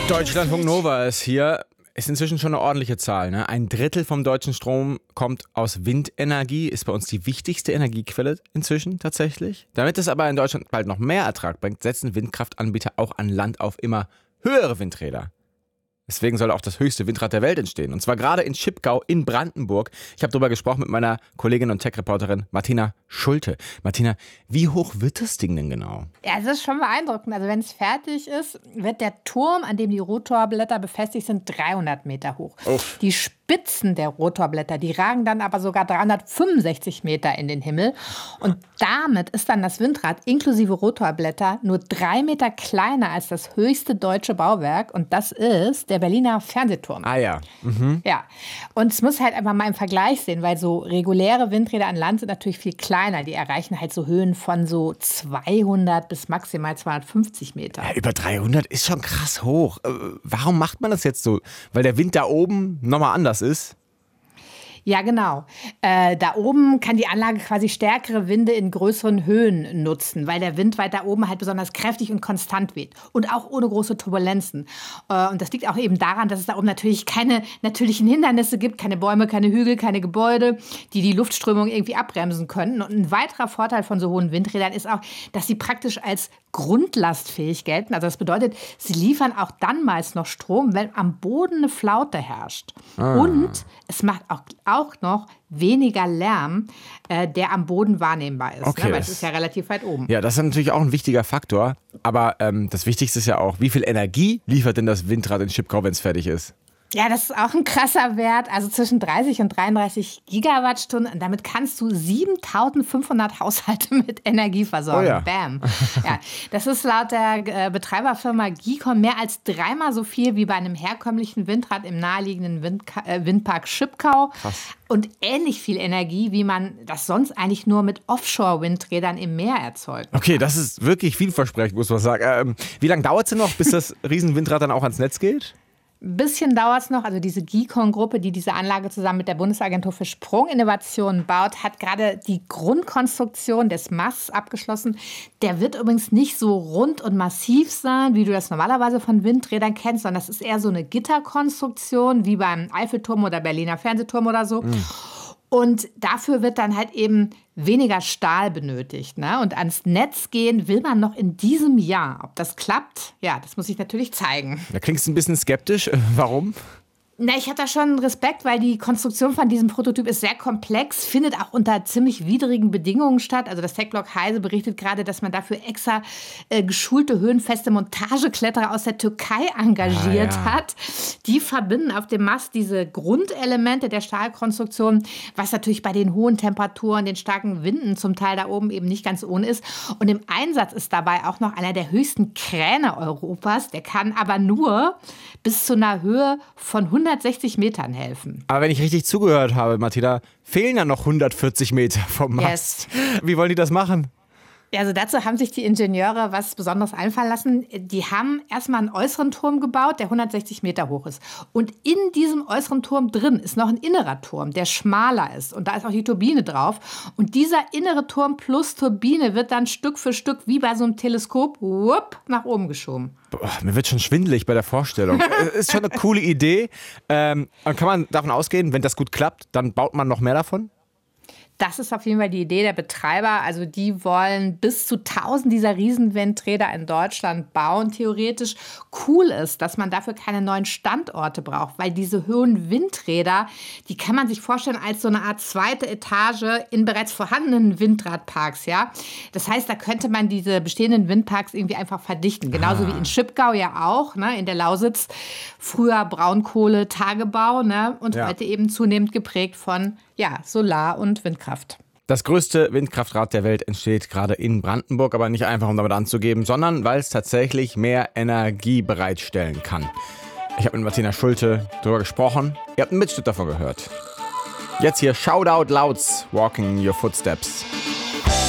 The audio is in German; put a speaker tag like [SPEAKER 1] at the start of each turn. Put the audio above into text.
[SPEAKER 1] Deutschlandfunk Nova ist hier. Ist inzwischen schon eine ordentliche Zahl. Ne? 1/3 vom deutschen Strom kommt aus Windenergie, ist bei uns die wichtigste Energiequelle inzwischen tatsächlich. Damit es aber in Deutschland bald noch mehr Ertrag bringt, setzen Windkraftanbieter auch an Land auf immer höhere Windräder. Deswegen soll auch das höchste Windrad der Welt entstehen. Und zwar gerade in Schipkau in Brandenburg. Ich habe darüber gesprochen mit meiner Kollegin und Tech-Reporterin Martina Schulte. Martina, wie hoch wird das Ding denn genau?
[SPEAKER 2] Ja, es ist schon beeindruckend. Also wenn es fertig ist, wird der Turm, an dem die Rotorblätter befestigt sind, 300 Meter hoch. Uff. Die Spitzen der Rotorblätter, die ragen dann aber sogar 365 Meter in den Himmel. Und damit ist dann das Windrad inklusive Rotorblätter nur 3 Meter kleiner als das höchste deutsche Bauwerk. Und das ist der Berliner Fernsehturm.
[SPEAKER 1] Ah ja. Mhm.
[SPEAKER 2] Ja, und es muss halt einfach mal im Vergleich sehen, weil so reguläre Windräder an Land sind natürlich viel kleiner. Die erreichen halt so Höhen von so 200 bis maximal 250 Meter.
[SPEAKER 1] Ja, über 300 ist schon krass hoch. Warum macht man das jetzt so? Weil der Wind da oben nochmal anders ist?
[SPEAKER 2] Ja, genau. Da oben kann die Anlage quasi stärkere Winde in größeren Höhen nutzen, weil der Wind weiter oben halt besonders kräftig und konstant weht und auch ohne große Turbulenzen. Und das liegt auch eben daran, dass es da oben natürlich keine natürlichen Hindernisse gibt, keine Bäume, keine Hügel, keine Gebäude, die die Luftströmung irgendwie abbremsen können. Und ein weiterer Vorteil von so hohen Windrädern ist auch, dass sie praktisch als grundlastfähig gelten. Also das bedeutet, sie liefern auch dann meist noch Strom, wenn am Boden eine Flaute herrscht. Und es macht auch noch weniger Lärm, der am Boden wahrnehmbar ist.
[SPEAKER 1] Okay,
[SPEAKER 2] ne? Weil es ist ja relativ weit oben.
[SPEAKER 1] Ja, das ist natürlich auch ein wichtiger Faktor. Aber das Wichtigste ist ja auch, wie viel Energie liefert denn das Windrad in Schipkau, wenn es fertig ist?
[SPEAKER 2] Ja, das ist auch ein krasser Wert, also zwischen 30 und 33 Gigawattstunden. Und damit kannst du 7.500 Haushalte mit Energie versorgen.
[SPEAKER 1] Oh ja.
[SPEAKER 2] Bam. Ja, das ist laut der Betreiberfirma Gicon mehr als 3-mal so viel wie bei einem herkömmlichen Windrad im naheliegenden Windpark Schipkau.
[SPEAKER 1] Krass.
[SPEAKER 2] Und ähnlich viel Energie, wie man das sonst eigentlich nur mit Offshore-Windrädern im Meer erzeugt.
[SPEAKER 1] Okay, das ist wirklich vielversprechend, muss man sagen. Wie lange dauert es denn noch, bis das Riesenwindrad dann auch ans Netz geht?
[SPEAKER 2] Ein bisschen dauert es noch. Also diese Gicon-Gruppe, die diese Anlage zusammen mit der Bundesagentur für Sprunginnovationen baut, hat gerade die Grundkonstruktion des Masts abgeschlossen. Der wird übrigens nicht so rund und massiv sein, wie du das normalerweise von Windrädern kennst, sondern das ist eher so eine Gitterkonstruktion, wie beim Eiffelturm oder Berliner Fernsehturm oder so. Und dafür wird dann halt eben weniger Stahl benötigt. Ne? Und ans Netz gehen will man noch in diesem Jahr. Ob das klappt, ja, das muss ich natürlich zeigen.
[SPEAKER 1] Da klingst du ein bisschen skeptisch. Warum?
[SPEAKER 2] Na, ich hatte da schon Respekt, weil die Konstruktion von diesem Prototyp ist sehr komplex, findet auch unter ziemlich widrigen Bedingungen statt. Also das Techblog Heise berichtet gerade, dass man dafür extra geschulte, höhenfeste Montagekletterer aus der Türkei engagiert hat. Die verbinden auf dem Mast diese Grundelemente der Stahlkonstruktion, was natürlich bei den hohen Temperaturen, den starken Winden zum Teil da oben eben nicht ganz ohne ist. Und im Einsatz ist dabei auch noch einer der höchsten Kräne Europas. Der kann aber nur bis zu einer Höhe von 160 Metern helfen.
[SPEAKER 1] Aber wenn ich richtig zugehört habe, Martina, fehlen ja noch 140 Meter vom Mast. Yes. Wie wollen die das machen?
[SPEAKER 2] Ja, also dazu haben sich die Ingenieure was Besonderes einfallen lassen. Die haben erstmal einen äußeren Turm gebaut, der 160 Meter hoch ist. Und in diesem äußeren Turm drin ist noch ein innerer Turm, der schmaler ist. Und da ist auch die Turbine drauf. Und dieser innere Turm plus Turbine wird dann Stück für Stück wie bei so einem Teleskop nach oben geschoben.
[SPEAKER 1] Boah, mir wird schon schwindelig bei der Vorstellung. Ist schon eine coole Idee. Kann man davon ausgehen, wenn das gut klappt, dann baut man noch mehr davon?
[SPEAKER 2] Das ist auf jeden Fall die Idee der Betreiber. Also die wollen bis zu 1000 dieser Riesenwindräder in Deutschland bauen, theoretisch. Cool ist, dass man dafür keine neuen Standorte braucht, weil diese hohen Windräder, die kann man sich vorstellen als so eine Art zweite Etage in bereits vorhandenen Windradparks. Ja? Das heißt, da könnte man diese bestehenden Windparks irgendwie einfach verdichten. Genauso wie in Schipkau ja auch, ne, in der Lausitz. Früher Braunkohle-Tagebau, ne, und heute eben zunehmend geprägt von Solar- und Windkraft.
[SPEAKER 1] Das größte Windkraftrad der Welt entsteht gerade in Brandenburg, aber nicht einfach, um damit anzugeben, sondern weil es tatsächlich mehr Energie bereitstellen kann. Ich habe mit Martina Schulte darüber gesprochen. Ihr habt einen Mitschnitt davon gehört. Jetzt hier Shoutout Louds, Walking in Your Footsteps.